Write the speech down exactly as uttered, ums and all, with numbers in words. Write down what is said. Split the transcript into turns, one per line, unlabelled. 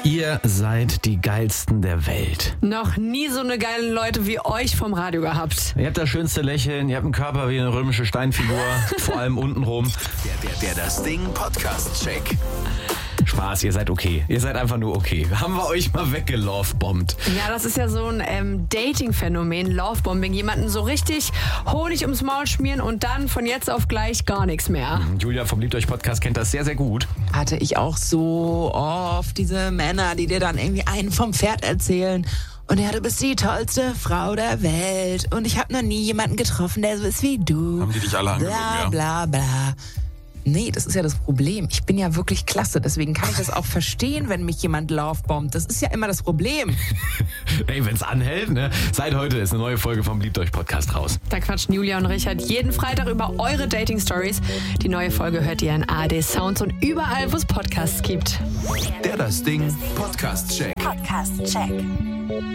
Ihr seid die geilsten der Welt.
Noch nie so eine geile Leute wie euch vom Radio gehabt.
Ihr habt das schönste Lächeln, ihr habt einen Körper wie eine römische Steinfigur, vor allem untenrum.
Der, der, der Das Ding Podcast-Check.
Spaß, ihr seid okay. Ihr seid einfach nur okay. Haben wir euch mal weggelovebombt.
Ja, das ist ja so ein ähm, Dating-Phänomen, Lovebombing. Jemanden so richtig Honig ums Maul schmieren und dann von jetzt auf gleich gar nichts mehr.
Julia vom Liebt euch Podcast kennt das sehr, sehr gut.
Hatte ich auch so oft diese Männer, die dir dann irgendwie einen vom Pferd erzählen. Und ja, du bist die tollste Frau der Welt. Und ich habe noch nie jemanden getroffen, der so ist wie du.
Haben die dich alle angelogen,
bla,
ja?
bla, bla. Nee, das ist ja das Problem. Ich bin ja wirklich klasse, deswegen kann ich das auch verstehen, wenn mich jemand lovebombt. Das ist ja immer das Problem.
Ey, wenn's anhält, ne? Seit heute ist eine neue Folge vom Liebt euch Podcast raus.
Da quatschen Julia und Richard jeden Freitag über eure Dating-Stories. Die neue Folge hört ihr in A R D Sounds und überall, wo es Podcasts gibt.
Der Das Ding Podcast-Check.
Podcast-Check.